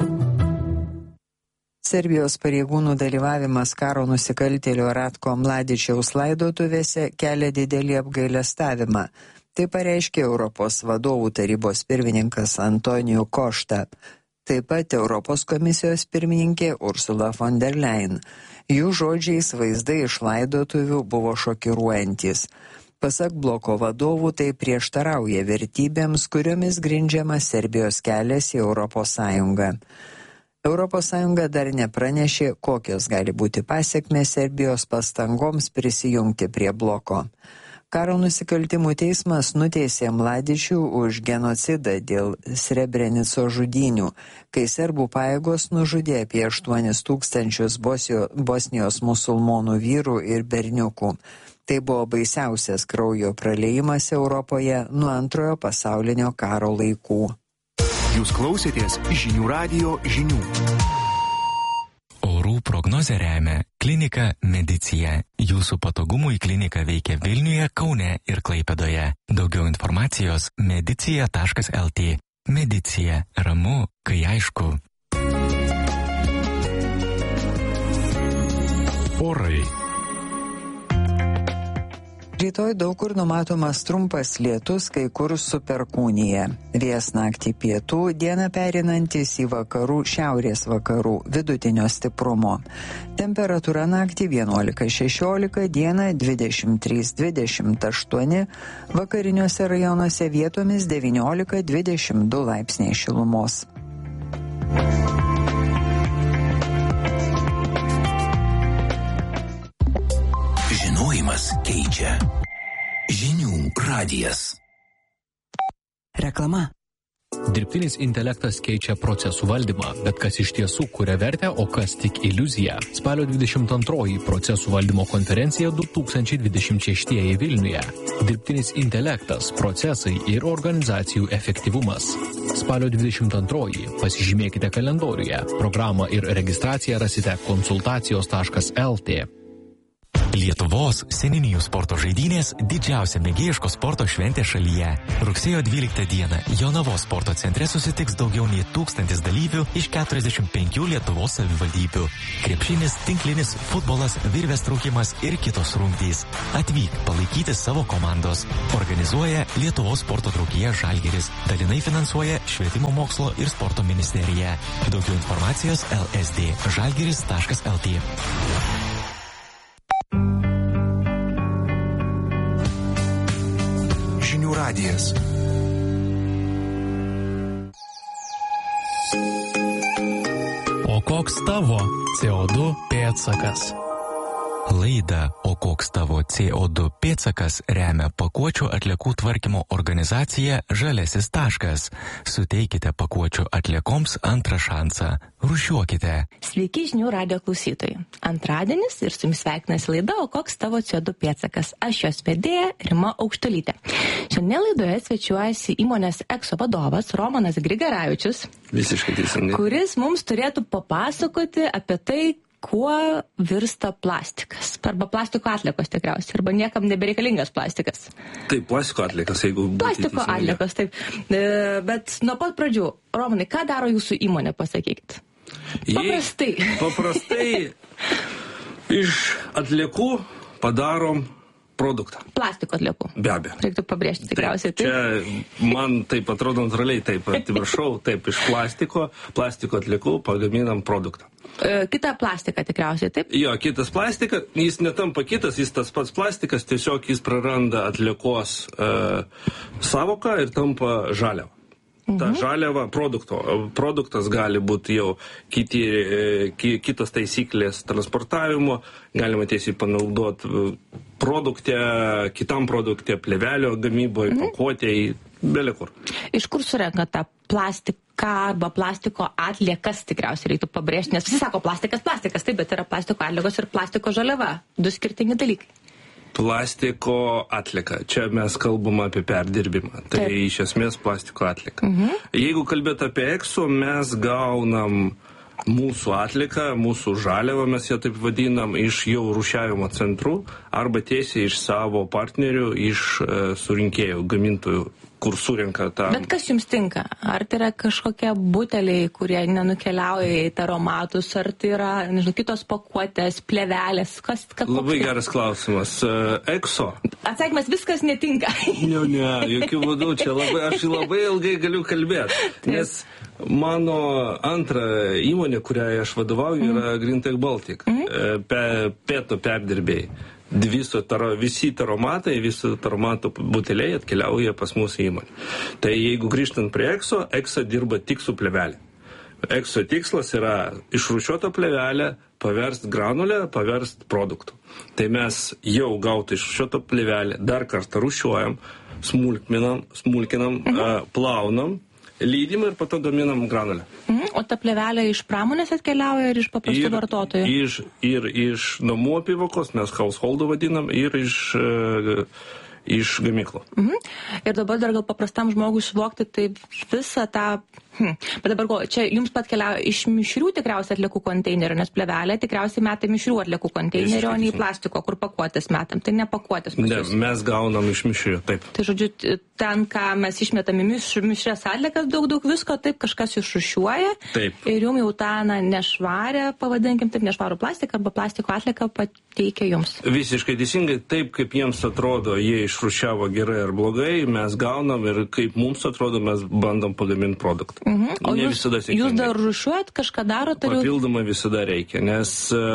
Serbijos pareigūnų dalyvavimas karo nusikaltėlio Ratko Mladičiaus laidotuvėse kelia didelį apgailestavimą. Tai pareiškė Europos vadovų tarybos pirmininkas Antonijų Košta. Taip pat Europos komisijos pirmininkė Ursula von der Leyen. Jų žodžiais vaizdai iš laidotuvių buvo šokiruojantis. Pasak bloko vadovų, tai prieštarauja vertybėms, kuriomis grindžiamas Serbijos kelias į Europos Sąjungą. Europos Sąjunga dar nepranešė, kokios gali būti pasekmės Serbijos pastangoms prisijungti prie bloko. Karo nusikaltimų teismas nuteisė Mladičių už genocidą dėl Srebrenico žudynių, kai serbų pajėgos nužudė apie 8 000 Bosnijos musulmonų vyrų ir berniukų. Tai buvo baisiausias kraujo praleimas Europoje nuo Antrojo pasaulinio karo laikų. Jūs klausėtės Žinių radijo žinių. Orų prognozę remia Klinika Medicija. Jūsų patogumui klinika veikia Vilniuje, Kaune ir Klaipėdoje. Daugiau informacijos medicija.lt. Medicija. Ramu, kai aišku. Orai. Rytoj daug kur numatomas trumpas lietus, kai kur su perkūnija. Vėjas naktį pietų, dieną pereinantis į vakarų, šiaurės vakarų, vidutinio stiprumo. Temperatūra naktį 11-16, dieną 23-28, vakariniuose rajonuose vietomis 19-22 laipsniai šilumos. Žinojimas keičia. Žinių radijas. Reklama. Dirbtinis intelektas keičia procesų valdymą, bet kas iš tiesų kuria vertę, o kas tik iliuzija. Spalio 22 procesų valdymo konferencija 2026 Vilniuje. Dirbtinis intelektas, procesai ir organizacijų efektyvumas. Spalio 22 pasižymėkite kalendoriuje. Programą ir registraciją rasite konsultacijos.lt. Lietuvos seniūnijų sporto žaidynės didžiausia mėgėjiško sporto šventė šalyje. Rugsėjo 12 dieną Jonavos sporto centre susitiks daugiau nei 1000 dalyvių iš 45 Lietuvos savivaldybių. Krepšinis, tinklinis, futbolas, virvės traukimas ir kitos rungtys. Atvyk palaikyti savo komandos. Organizuoja Lietuvos sporto draugija Žalgiris. Dalinai finansuoja Švietimo mokslo ir sporto ministerija. Daugiau informacijos lsd.žalgiris.lt. Žinių radijas. O koks tavo CO2 pėdsakas? Laidą O koks tavo CO2 pėdsakas remia pakuočių atliekų tvarkymo organizacija Žalesis taškas. Suteikite pakuočių atliekoms antrą šansą. Rūšiuokite. Sveiki žinių radijo klausytojai. Antradienis ir su jumis sveikinasi laida O koks tavo CO2 pėdsakas. Aš jos vedėja Rima Aukštuolytė. Šiandien laidoje svečiuojasi įmonės EXO vadovas Romanas Grigaravičius. Visiškai teisingai. Kuris mums turėtų papasakoti apie tai, kuo virsta plastikas. Arba plastiko atliekos tikriausiai, arba niekam nebereikalingas plastikas. Taip, plastiko atliekos, jeigu būtų plastiko atliekos, taip. Bet nuo pat pradžių, Romanai, ką daro jūsų įmonė, pasakykit? Paprastai iš atliekų padarom produktą. Plastiko atliekų. Be abejo. Reiktų pabrėžti tikriausiai. Taip, čia man taip atrodo natūraliai, taip, atsiprašau, taip, iš plastiko atliekų pagaminam produktą. Kita plastika tikriausiai, taip? Jo, kitas plastika, jis netampa kitas, jis tas pats plastikas, tiesiog jis praranda atliekos savoką ir tampa žaliava. Ta žaliava produktas gali būti jau kitos taisyklės transportavimo, galima tiesiai panaudoti kitam produkte, plėvelio gamyboje, pakuotėje, belekur. Iš kur surenka tą plastiką arba plastiko atliekas tikriausiai reiktų pabrėžti, nes visi sako plastikas, taip, bet yra plastiko atliekos ir plastiko žaliava. Du skirtingi dalykai. Plastiko atlieka. Čia mes kalbam apie perdirbimą. Tai iš esmės plastiko atlieka. Jeigu kalbėt apie EXO, mes gaunam mūsų atlieką, mūsų žaliavą, mes ją taip vadinam, iš jau rūšiavimo centrų arba tiesiai iš savo partnerių, iš surinkėjų, gamintojų, kur surenka tą... Bet kas jums tinka? Ar tai yra kažkokie buteliai, kurie nenukeliauja į taromatus, ar tai yra, nežinau, kitos pakuotės, plėvelės? Labai geras klausimas. EXO. Atsakymas, viskas netinka. Ne, jokių būdų, čia aš labai ilgai galiu kalbėti, nes mano antra įmonė, kuriai aš vadovauju, yra Greentech Baltic, pėto perdirbėjai. Visi taromatai, visi taromato buteliai atkeliauja pas mūsų įmonę. Tai jeigu grįžtant prie EXO dirba tik su plėvelė. EXO tikslas yra išrūšiuotą plėvelę paversti granulę, paversti produktų. Tai mes jau gautą išrūšiuotą plėvelę dar kartą rūšiuojam, smulkinam, plaunam, lydim ir po to gaminam granulę. O ta plėvelė iš pramonės atkeliauja ir iš paprastų vartotojų? Ir iš namų apyvokos, mes householdų vadinam, ir iš gamyklų. Ir dabar dar gal paprastam žmogui suvokti, tai visą tą... Bet dabar čia jums pat keliauja iš mišrių tikriausiai atliekų konteinerio, nes plėvelė tikriausiai metai mišrių atliekų konteinerio, o ne į plastiko, kur pakuotės metam. Tai ne pakuotės pas jūs. Ne, mes gaunam iš mišrių, taip. Tai žodžiu, ten, ką mes išmetam į mišrias atliekas, daug visko, taip, kažkas išrūšiuoja. Taip. Ir jums jau tą nešvarę, pavadinkim taip, nešvarų plastiką arba plastiko atlieką pateikia jums. Visiškai teisingai, taip kaip jiems atrodo, jie išrūšiavo gerai ar blogai, mes gaunam ir kaip mums atrodo, mes bandom pagaminti produktą. O jūs dar rūšiuojat, kažką darote? Papildomai visada reikia, nes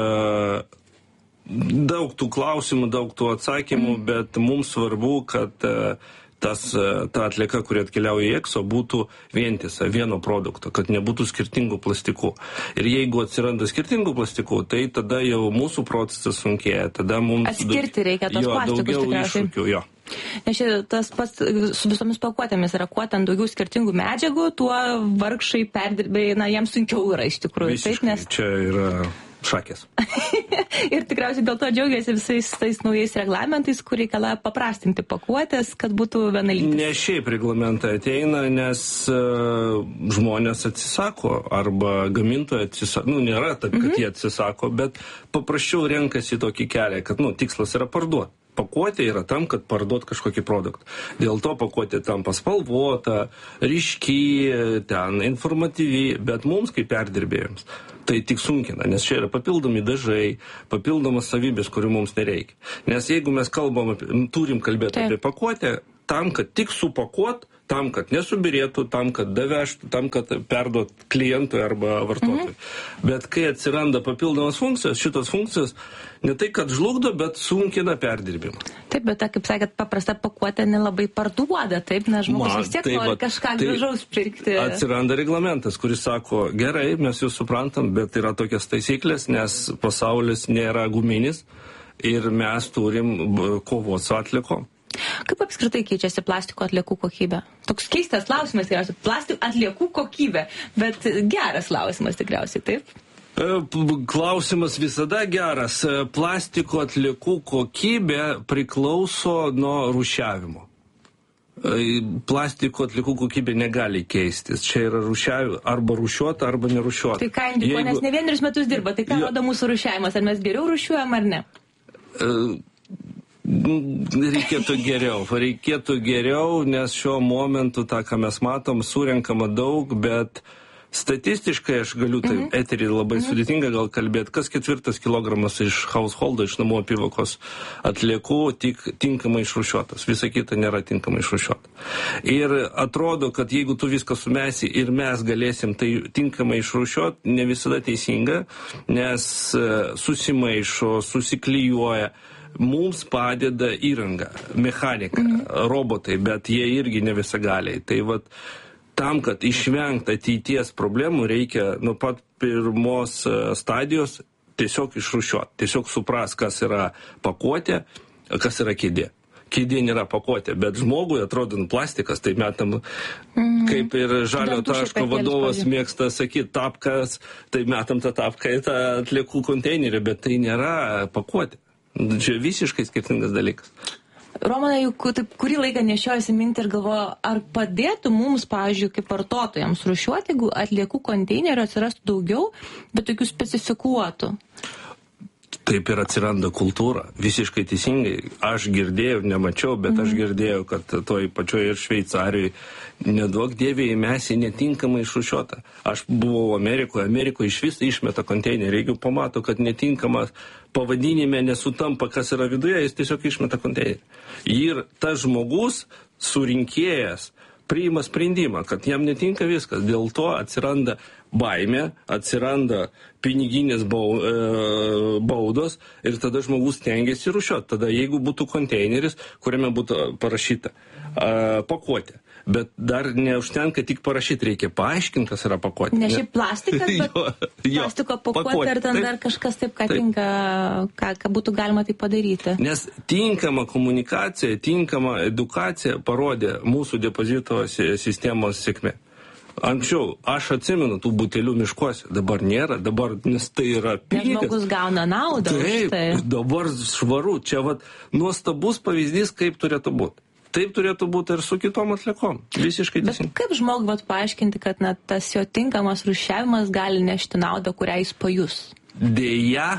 daug tų klausimų, daug tų atsakymų, bet mums svarbu, kad ta atlieka, kuri atkeliauja į EXO, būtų vientisa, vieno produkto, kad nebūtų skirtingų plastikų. Ir jeigu atsiranda skirtingų plastikų, tai tada jau mūsų procesas sunkėja, tada mums... Atskirti reikia tos plastikus tikriausiai. Daugiau iššūkių, jo. Nes tas pats su visomis pakuotėmis yra, kuo ten daugiau skirtingų medžiagų, tuo vargšai perdirbėjai, jiems sunkiau yra iš tikrųjų. Visiškai, taip, nes... čia yra šakės. Ir tikriausiai dėl to džiaugiasi visais tais naujais reglamentais, kur reikalauja paprastinti pakuotės, kad būtų vienalytis. Ne šiaip reglamentai ateina, nes žmonės atsisako, arba gamintojai atsisako, nėra taip, kad jie atsisako, bet paprasčiau renkasi tokį kelią, kad tikslas yra parduoti. Pakuotė yra tam, kad parduot kažkokį produktą. Dėl to pakuotė tampa spalvota, ryški, ten informatyvi, bet mums kaip perdirbėjams tai tik sunkina, nes čia yra papildomi dažai, papildomas savybės, kurių mums nereikia. Nes jeigu mes turim kalbėti apie pakuotę, tam, kad tik supakuot, tam, kad nesubirėtų, tam, kad davežtų, tam, kad perduot klientui arba vartotojui. Bet kai atsiranda papildomas funkcijos, šitos funkcijos ne tai, kad žlugdo, bet sunkina perdirbimą. Taip, bet kaip sakėt, paprasta pakuotė nelabai parduoda, taip, nes žmogus vis tiek nori kažką gražaus pirkti. Atsiranda reglamentas, kuris sako, gerai, mes jūs suprantam, bet yra tokias taisyklės, nes pasaulis nėra guminis ir mes turim kovoti su atliekom. Kaip apskritai keičiasi plastiko atliekų kokybė? Toks keistas klausimas tikriausiai. Plastiko atliekų kokybė, bet geras klausimas tikriausiai, taip? Klausimas visada geras. Plastiko atliekų kokybė priklauso nuo rūšiavimo. Plastiko atliekų kokybė negali keistis. Čia yra arba rūšiuota, arba nerūšiuota. Tai ką indiko, nes ne vienerius metus dirba, tai ką rodo mūsų rūšiavimas? Ar mes geriau rūšiuojam ar ne? Reikėtų geriau, nes šiuo momentu tą, ką mes matom, surenkama daug, bet statistiškai aš galiu, tai eterį labai sudėtinga gal kalbėti, kas 4 kilogramas iš householdo, iš namų apyvokos atliekų tik tinkamai išrūšiuotas, visa kita nėra tinkamai išrūšiuota. Ir atrodo, kad jeigu tu viską sumesi ir mes galėsim tai tinkamai išrūšiuoti, ne visada teisinga, nes susimaišo, susiklijuoja. Mums padeda įranga, mechanika, robotai, bet jie irgi ne visagaliai. Tai vat, tam, kad išvengti ateities problemų, reikia nuo pat pirmos stadijos tiesiog išrūšiuoti, tiesiog supras, kas yra pakuotė, kas yra kėdė. Kėdė nėra pakuotė, bet žmogui atrodant plastikas, tai metam, kaip ir žalio taško vadovas mėgsta sakyti, tapkas, tai metam tą tapką į tą atliekų konteinerį, bet tai nėra pakuotė. Čia visiškai skirtingas dalykas. Romanai, juk taip kurį laiką nešiojasi mintį ir galvoju, ar padėtų mums, pavyzdžiui, kaip vartotojams rūšiuoti, jeigu atliekų konteinerių atsirastų daugiau, bet tokių specifikuotų? Taip ir atsiranda kultūra. Visiškai teisingai. Aš girdėjau, nemačiau, bet aš girdėjau, kad toj pačioj ir Šveicarijoje neduok dievė įmesi netinkamai išrūšiuota. Aš buvau Amerikoje iš vis išmeta konteinerį. Jeigu pamato, kad netinkamas pavadinime nesutampa, kas yra viduje, jis tiesiog išmeta konteinerį. Ir tas žmogus, surinkėjas, priima sprendimą, kad jam netinka viskas. Dėl to atsiranda baimė, atsiranda piniginės baudos ir tada žmogus stengiasi rūšiuoti. Tada jeigu būtų konteineris, kuriame būtų parašyta pakuotė. Bet dar neužtenka tik parašyti, reikia paaiškinti, kas yra pakuotė. Ne šiaip plastikas, bet plastiko pakuotė ir ten dar kažkas taip, ką tinka, ką būtų galima tai padaryti. Nes tinkama komunikacija, tinkama edukacija parodė mūsų depozito sistemos sėkmė. Anksčiau, aš atsimenu tų butelių miškuose, dabar nėra, nes tai yra pinigas. Žmogus gauna naudą. Taip, dabar švaru. Čia nuostabus pavyzdys, kaip turėtų būti. Taip turėtų būti ir su kitom atliekom. Visiškai teisingai. Bet kaip žmogui paaiškinti, kad tas jo tinkamas rūšiavimas gali nešti naudą, kurią jis pajus? Deja,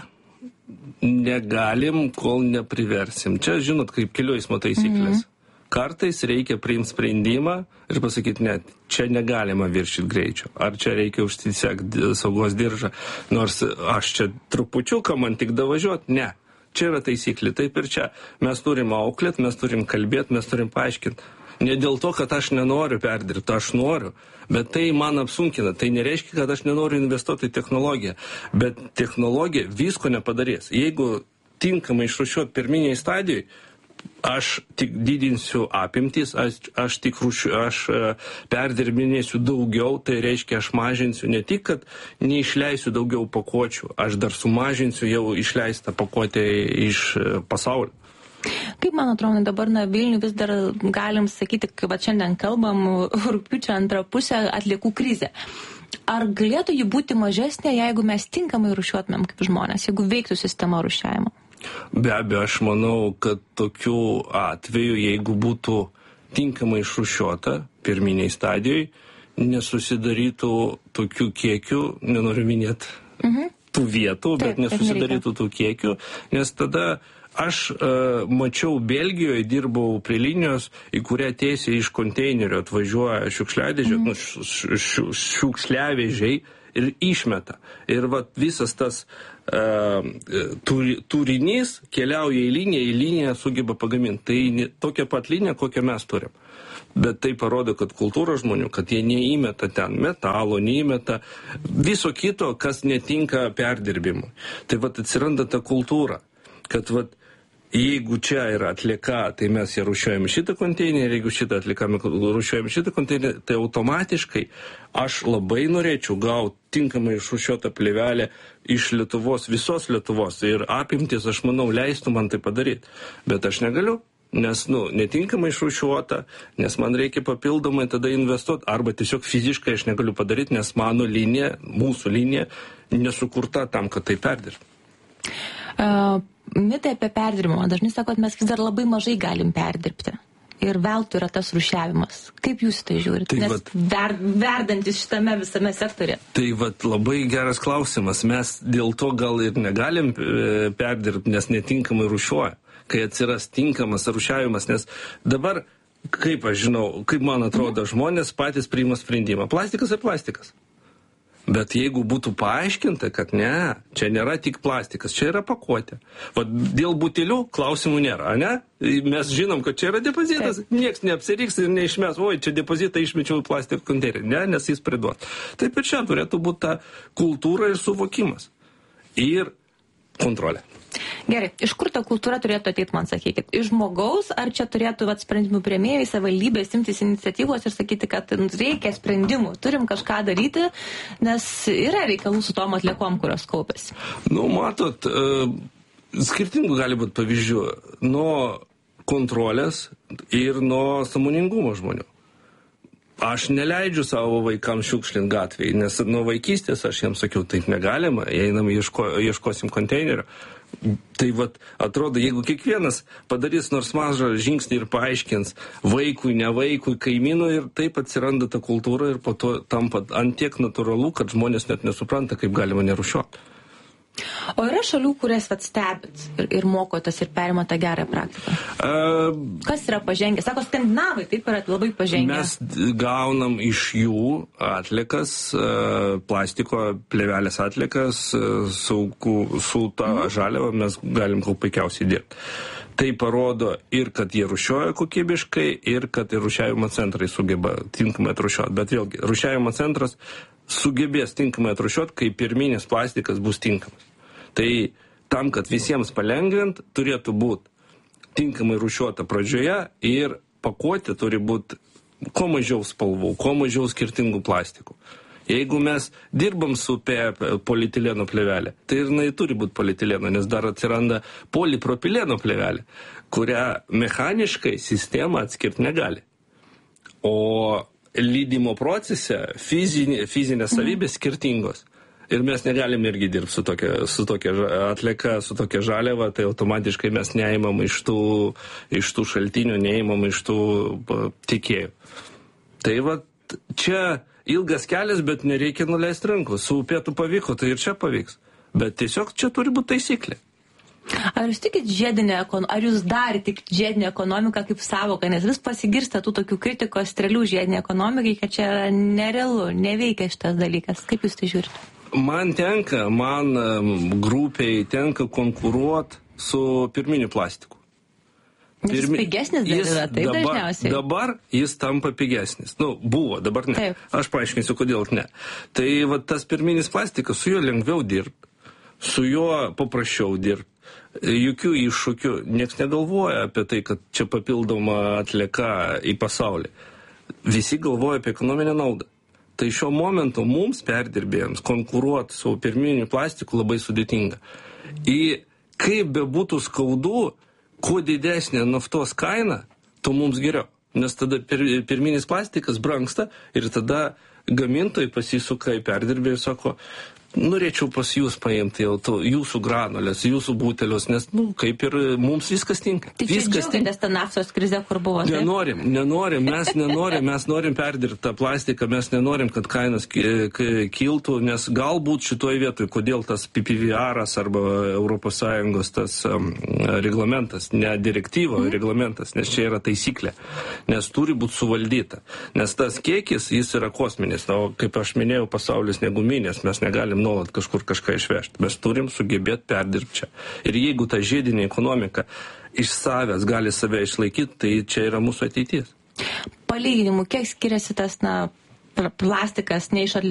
negalim, kol nepriversim. Čia, žinot, kaip kelių eismo taisyklės. Kartais reikia priimti sprendimą ir pasakyti, net, čia negalima viršyti greičio. Ar čia reikia užsisekti saugos diržą, nors aš čia trupučiuką man tik davažiuoti, ne. Čia yra taisyklė, taip ir čia. Mes turim auklėt, mes turim kalbėti, mes turim paaiškinti. Ne dėl to, kad aš nenoriu perdirbti, aš noriu, bet tai man apsunkina. Tai nereiškia, kad aš nenoriu investuoti į technologiją, bet technologija visko nepadarys. Jeigu tinkamai išrūšiuoti pirminiai stadijai, aš tik didinsiu apimtis, aš perdirbinėsiu daugiau, tai reiškia, aš mažinsiu ne tik, kad neišleisiu daugiau pakuočių, aš dar sumažinsiu jau išleistą pakuotę iš pasaulio. Kaip man atrodo, dabar Vilnių vis dar galim sakyti, kaip šiandien kalbam, rugpjūčio antrą pusę atliekų krizė. Ar galėtų ji būti mažesnė, jeigu mes tinkamai rūšiuotumėm kaip žmonės, jeigu veiktų sistema rūšiavimo? Be abejo, aš manau, kad tokiu atveju, jeigu būtų tinkamai išrūšiuota pirminiai stadijai, nesusidarytų tokių kiekių, nenoriu minėti tų vietų, bet nesusidarytų tų kiekių, nes tada aš mačiau Belgijoje, dirbau prie linijos, į kurią tiesiai iš konteinerio atvažiuoja šiukšliadėžė, šiukšliavežiai ir išmeta. Ir visas tas turinys keliauja į liniją sugeba pagaminti. Tai tokia pat linija, kokią mes turim. Bet tai parodo, kad kultūra žmonių, kad jie neįmeta ten metalo, neįmeta viso kito, kas netinka perdirbimui. Tai atsiranda ta kultūra, kad jeigu čia yra atlieka, tai mes ją rūšiuojame šitą konteinerį, jeigu šitą atlieka rūšiuojame šitą konteinerį, tai automatiškai aš labai norėčiau gauti tinkamai išrūšiuotą plėvelę iš Lietuvos, visos Lietuvos. Ir apimtis, aš manau, leistų man tai padaryti. Bet aš negaliu, nes netinkamai išrūšiuota, nes man reikia papildomai tada investuoti, arba tiesiog fiziškai aš negaliu padaryti, nes mano linija, mūsų linija, nesukurta tam, kad tai perdirbti. Mitai apie perdirbimą. Dažnai sakot, mes vis dar labai mažai galim perdirbti. Ir veltui yra tas rūšiavimas. Kaip jūs tai žiūrite? Nes verdantis šitame visame sektorė. Tai labai geras klausimas. Mes dėl to gal ir negalim perdirbti, nes netinkamai rūšiuoja. Kai atsiras tinkamas rūšiavimas, nes dabar, kaip aš žinau, kaip man atrodo, žmonės patys priima sprendimą. Plastikas ir plastikas. Bet jeigu būtų paaiškinta, kad ne, čia nėra tik plastikas, čia yra pakuotė. Dėl butelių klausimų nėra, ne? Mes žinom, kad čia yra depozitas, nieks neapsiriks ir neišmes, oi, čia depozitą išmečiau į plastiko konteinerį, ne, nes jis priduos. Taip ir čia turėtų būti ta kultūra ir suvokimas. Ir kontrolė. Gerai, iš kur ta kultūra turėtų ateiti, man sakykit? Iš žmogaus, ar čia turėtų sprendimų priėmėjai, savivaldybės imtis iniciatyvos ir sakyti, kad reikia sprendimų, turim kažką daryti, nes yra reikalų su tom atliekom, kurios kaupėsi? Matot, skirtingų gali būti pavyzdžių nuo kontrolės ir nuo sąmoningumo žmonių. Aš neleidžiu savo vaikams šiukšlinti gatvėje, nes nuo vaikystės aš jiems sakiau, taip negalima, einam ieškosim konteinerio. Tai atrodo, jeigu kiekvienas padarys nors mažą žingsnį ir paaiškins vaikui, ne vaikui, kaimynui, ir taip atsiranda ta kultūra ir po to tampa ant tiek natūralu, kad žmonės net nesupranta, kaip galima nerūšiuoti. O yra šalių, kurias stebit ir mokotės ir perima tą gerą praktiką? Kas yra pažengę? Sako, skandinavai taip yra labai pažengę. Mes gaunam iš jų atliekas, plastiko plėvelės atliekas, su ta žaliava mes galim puikiausiai dirbti. Tai parodo ir, kad jie rūšiuoja kokybiškai, ir kad ir rūšiavimo centrai sugeba tinkamai atrūšiuoti. Bet vėlgi, rūšiavimo centras sugebės tinkamai atrūšiuoti, kai pirminis plastikas bus tinkamas. Tai tam, kad visiems palengvint, turėtų būti tinkamai rūšiuota pradžioje ir pakuotė turi būti kuo mažiau spalvų, kuo mažiau skirtingų plastikų. Jeigu mes dirbam su polietileno plėvelė, tai ir jinai turi būti polietileno, nes dar atsiranda polipropileno plėvelė, kurią mechaniškai sistema atskirti negali. O lydimo procese fizinės savybės skirtingos. Ir mes negalim irgi dirbti su tokia atlieka, su tokia žaliava, tai automatiškai mes neimam iš tų šaltinių, neimam iš tų tiekėjų. Tai čia ilgas kelias, bet nereikia nuleisti rankų. Su upėtų pavyko, tai ir čia pavyks. Bet tiesiog čia turi būti taisyklė. Ar jūs tikit ar jūs dar tikit žiedinę ekonomiką kaip savoką, nes vis pasigirsta tų tokių kritikos strėlių žiedinė ekonomikai, kad čia yra nerealu, neveikia šitas dalykas. Kaip jūs tai žiūrite? Man grupiai tenka konkuruoti su pirminiu plastiku. Jis pigesnis dar yra, taip dažniausiai. Dabar jis tampa pigesnis. Buvo, dabar ne. Taip. Aš paaiškinsiu, kodėl ne. Tai tas pirminis plastikas, su juo lengviau dirbti, su juo paprasčiau dirbti. Jokių iššūkių, nieks negalvoja apie tai, kad čia papildoma atlieka į pasaulį. Visi galvoja apie ekonominę naudą. Tai šiuo momentu mums perdirbėjams konkuruoti su pirminiu plastiku labai sudėtinga. Ir kaip bebūtų skaudu, kuo didesnė naftos kaina, tuo mums geriau. Nes tada pirminis plastikas brangsta ir tada gamintojai pasisuka į perdirbėjų ir sako, norėčiau pas jūs paimti jau jūsų granulės, jūsų butelius, nes, kaip ir mums viskas tinka. Tai čia džiaugiatės tą naftos krizę, kur buvo? Nenorim, mes norim perdirbti tą plastiką, mes nenorim, kad kainas kiltų, nes galbūt šitoje vietoje, kodėl tas PPVR-as arba ES tas reglamentas, ne direktyvo reglamentas, nes čia yra taisyklė, nes turi būti suvaldyta. Nes tas kiekis, jis yra kosminis, o kaip aš minėjau, pasaulis neguminės, mes negalim nuolat kažkur kažką išvežti. Mes turim sugebėti perdirbti čia. Ir jeigu ta žiedinė ekonomika iš savęs gali save išlaikyti, tai čia yra mūsų ateitis. Palyginimų, kiek skiriasi tas, plastikas ne iš atliekų